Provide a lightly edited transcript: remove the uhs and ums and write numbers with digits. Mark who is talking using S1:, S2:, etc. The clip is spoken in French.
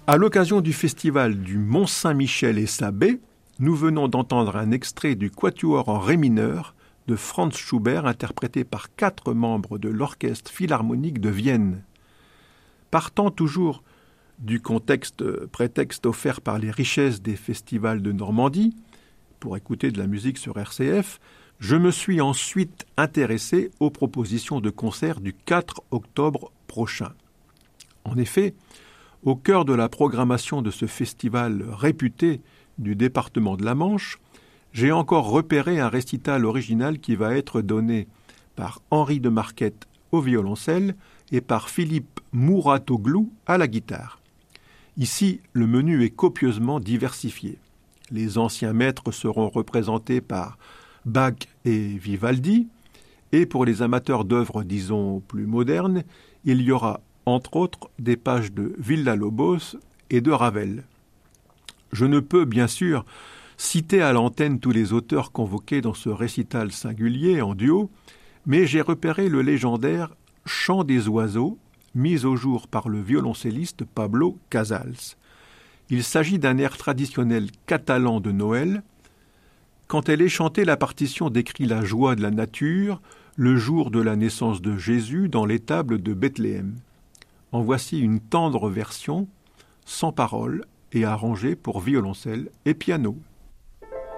S1: À l'occasion du festival du Mont-Saint-Michel et sa baie, nous venons d'entendre un extrait du Quatuor en ré mineur de Franz Schubert interprété par 4 membres de l'Orchestre philharmonique de Vienne. Partant toujours du prétexte offert par les richesses des festivals de Normandie, pour écouter de la musique sur RCF, je me suis ensuite intéressé aux propositions de concert du 4 octobre prochain. En effet, au cœur de la programmation de ce festival réputé du département de la Manche, j'ai encore repéré un récital original qui va être donné par Henri de Marquette au violoncelle et par Philippe Mouratoglou à la guitare. Ici, le menu est copieusement diversifié. Les anciens maîtres seront représentés par Bach et Vivaldi, et pour les amateurs d'œuvres, disons, plus modernes, il y aura, entre autres, des pages de Villa-Lobos et de Ravel. Je ne peux, bien sûr, citer à l'antenne tous les auteurs convoqués dans ce récital singulier en duo, mais j'ai repéré le légendaire « Chant des oiseaux » mis au jour par le violoncelliste Pablo Casals. Il s'agit d'un air traditionnel catalan de Noël. Quand elle est chantée, la partition décrit la joie de la nature, le jour de la naissance de Jésus dans l'étable de Bethléem. En voici une tendre version, sans paroles et arrangée pour violoncelle et piano.